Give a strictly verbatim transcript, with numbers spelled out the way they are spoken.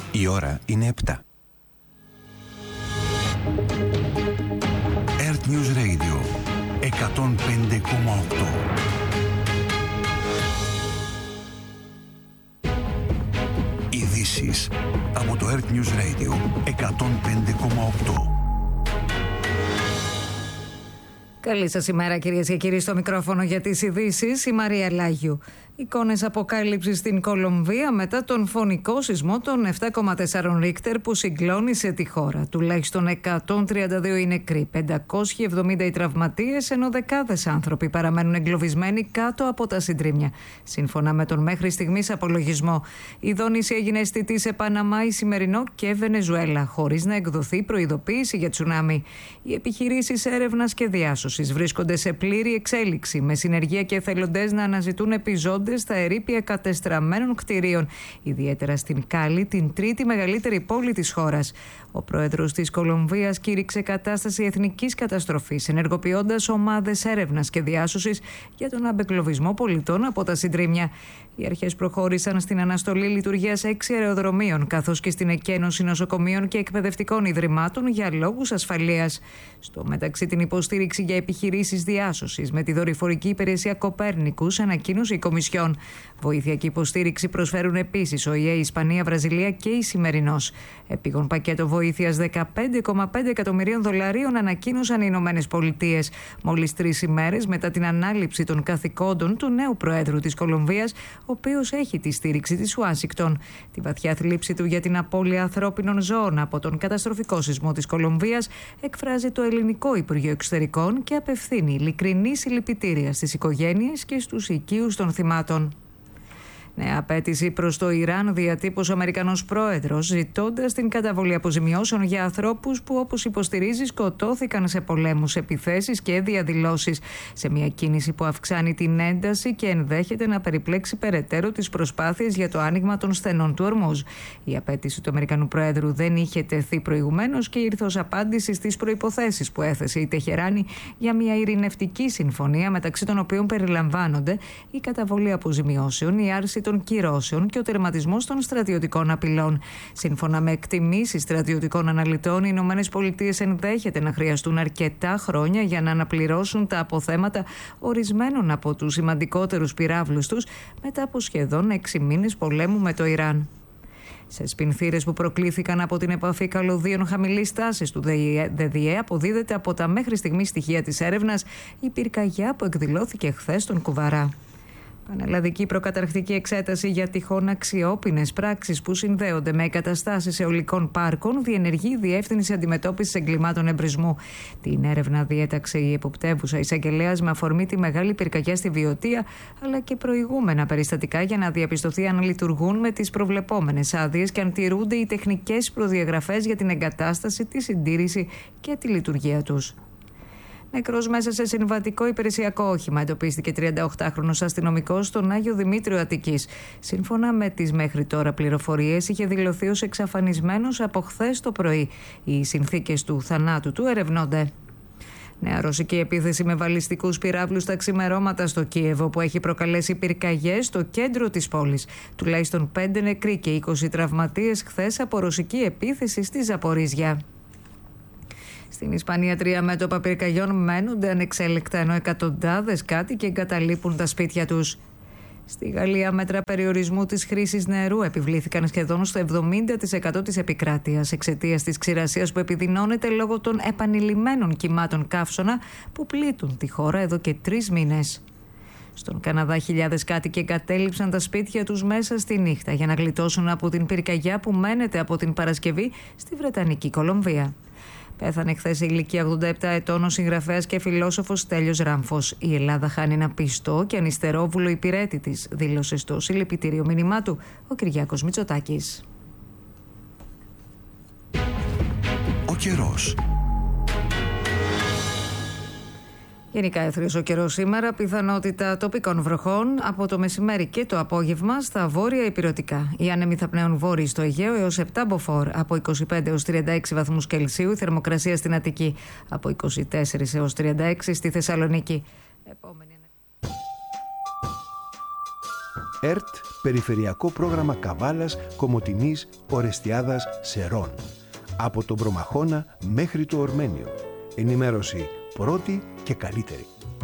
Η ώρα είναι επτά. Earth News Radio εκατόν πέντε κόμμα οκτώ. Ειδήσεις από το Earth News Radio εκατόν πέντε κόμμα οκτώ. Καλή σας ημέρα, κυρίες και κύριοι, στο μικρόφωνο για τις ειδήσεις, η Μαρία Λάγιου. Εικόνες αποκάλυψης στην Κολομβία μετά τον φωνικό σεισμό των επτά κόμμα τέσσερα Ρίκτερ που συγκλώνησε τη χώρα. Τουλάχιστον εκατόν τριάντα δύο οι νεκροί, πεντακόσιοι εβδομήντα οι τραυματίες, ενώ δεκάδες άνθρωποι παραμένουν εγκλωβισμένοι κάτω από τα συντρίμμια. Σύμφωνα με τον μέχρι στιγμής απολογισμό, η δόνηση έγινε αισθητή σε Παναμά, Ισημερινό και Βενεζουέλα, χωρίς να εκδοθεί προειδοποίηση για τσουνάμι. Οι επιχειρήσεις έρευνας και διάσωσης βρίσκονται σε πλήρη εξέλιξη, με συνεργεία και εθελοντές να αναζητούν επιζώντες στα ερείπια κατεστραμμένων κτηρίων, ιδιαίτερα στην Κάλι, την τρίτη μεγαλύτερη πόλη της χώρας. Ο πρόεδρος της Κολομβίας κήρυξε κατάσταση εθνικής καταστροφής, ενεργοποιώντας ομάδες έρευνας και διάσωσης για τον απεγκλωβισμό πολιτών από τα συντρίμμια. Οι αρχές προχώρησαν στην αναστολή λειτουργίας έξι αεροδρομίων, καθώς και στην εκένωση νοσοκομείων και εκπαιδευτικών ιδρυμάτων για λόγους ασφαλείας. Στο μεταξύ, την υποστήριξη για επιχειρήσεις διάσωσης με τη δορυφορική υπηρεσία Κοπέρνικους ανακοίνωσε η Κομισιόν. Βοήθεια και υποστήριξη προσφέρουν επίσης ο ΙΕ, η Ισπανία, Βραζιλία και η Σημερινός. Επίγον πακέτο βοήθειας δεκαπέντε κόμμα πέντε εκατομμυρίων δολαρίων ανακοίνωσαν οι Ηνωμένες Πολιτείες, μόλις τρεις ημέρες μετά την ανάληψη των καθηκόντων του νέου Προέδρου της Κολομβίας, ο οποίος έχει τη στήριξη της Ουάσιγκτον. Τη βαθιά θλίψη του για την απώλεια ανθρώπινων ζώων από τον καταστροφικό σεισμό της Κολομβίας εκφράζει το Ελληνικό Υπουργείο Εξωτερικών και απευθύνει ειλικρινή συλληπιτήρια στις οικογένειες και στους οικείους των θυμάτων. Νέα απέτηση προς το Ιράν διατύπωσε ο Αμερικανός πρόεδρος, ζητώντας την καταβολή αποζημιώσεων για ανθρώπους που, όπως υποστηρίζει, σκοτώθηκαν σε πολέμους, επιθέσεις και διαδηλώσεις, σε μια κίνηση που αυξάνει την ένταση και ενδέχεται να περιπλέξει περαιτέρω τις προσπάθειες για το άνοιγμα των στενών του Ορμούζ. Η απέτηση του Αμερικανού πρόεδρου δεν είχε τεθεί προηγουμένως και ήρθε ως απάντηση στις προϋποθέσεις που έθεσε η Τεχεράνη για μια ειρηνευτική συμφωνία, μεταξύ των οποίων περιλαμβάνονται η καταβολή αποζημιώσεων, η άρση των κυρώσεων και ο τερματισμός των στρατιωτικών απειλών. Σύμφωνα με εκτιμήσεις στρατιωτικών αναλυτών, οι Ηνωμένες Πολιτείες ενδέχεται να χρειαστούν αρκετά χρόνια για να αναπληρώσουν τα αποθέματα ορισμένων από τους σημαντικότερους πυράβλους τους μετά από σχεδόν έξι μήνες πολέμου με το Ιράν. Σε σπινθήρες που προκλήθηκαν από την επαφή καλωδίων χαμηλής τάσης του ΔΔΕ αποδίδεται από τα μέχρι στιγμή στοιχεία της έρευνας η πυρκαγιά που εκδηλώθηκε χθες στον Κουβαρά. Πανελλαδική προκαταρκτική εξέταση για τυχόν αξιόπινες πράξεις που συνδέονται με εγκαταστάσεις αιωλικών πάρκων διενεργεί η Διεύθυνση Αντιμετώπισης Εγκλημάτων Εμπρισμού. Την έρευνα διέταξε η εποπτεύουσα εισαγγελέας με αφορμή τη μεγάλη πυρκαγιά στη Βιωτία, αλλά και προηγούμενα περιστατικά για να διαπιστωθεί αν λειτουργούν με τις προβλεπόμενες άδειες και αν τηρούνται οι τεχνικές προδιαγραφές για την εγκατάσταση, τη συντήρηση και τη λειτουργία τους. Νεκρός μέσα σε συμβατικό υπηρεσιακό όχημα εντοπίστηκε τριανταοκτάχρονος αστυνομικός στον Άγιο Δημήτριο Αττικής. Σύμφωνα με τις μέχρι τώρα πληροφορίες, είχε δηλωθεί ως εξαφανισμένος από χθες το πρωί. Οι συνθήκες του θανάτου του ερευνώνται. Νέα ρωσική επίθεση με βαλιστικούς πυράβλους στα ξημερώματα στο Κίεβο, που έχει προκαλέσει πυρκαγιές στο κέντρο της πόλης. Τουλάχιστον πέντε νεκροί και είκοσι τραυματίες χθες από ρωσική επίθεση στη Ζαπορίζια. Στην Ισπανία, τρία μέτωπα πυρκαγιών μένονται ανεξέλεκτα, ενώ εκατοντάδες κάτοικοι εγκαταλείπουν τα σπίτια τους. Στη Γαλλία, μέτρα περιορισμού της χρήσης νερού επιβλήθηκαν σχεδόν στο εβδομήντα τοις εκατό της επικράτειας εξαιτίας της ξηρασίας που επιδεινώνεται λόγω των επανειλημμένων κυμάτων καύσωνα που πλήττουν τη χώρα εδώ και τρεις μήνες. Στον Καναδά, χιλιάδες κάτοικοι εγκατέλειψαν τα σπίτια τους μέσα στη νύχτα για να γλιτώσουν από την πυρκαγιά που μένεται από την Παρασκευή στη Βρετανική Κολομβία. Πέθανε χθες η ηλικία ογδόντα επτά ετών ο συγγραφέας και φιλόσοφος Στέλιος Ράμφος. Η Ελλάδα χάνει ένα πιστό και ανυστερόβουλο υπηρέτη της, δήλωσε στο συλληπιτήριο μήνυμά του ο Κυριάκος Μητσοτάκης. Ο καιρός. Γενικά έθριος ο καιρός σήμερα, πιθανότητα τοπικών βροχών από το μεσημέρι και το απόγευμα στα βόρεια ηπειρωτικά. Οι άνεμοι θα πνέουν βόρειοι στο Αιγαίο έως επτά μποφόρ, από είκοσι πέντε έως τριάντα έξι βαθμούς Κελσίου, η θερμοκρασία στην Αττική από είκοσι τέσσερα έως τριάντα έξι στη Θεσσαλονίκη. Επόμενη... ΕΡΤ Περιφερειακό πρόγραμμα Καβάλας, Κομοτηνής, Ορεστιάδας, Σερών. Από τον Προμαχώνα μέχρι το Ορμένιο. Ενημέρωση πρώτη και καλύτερη.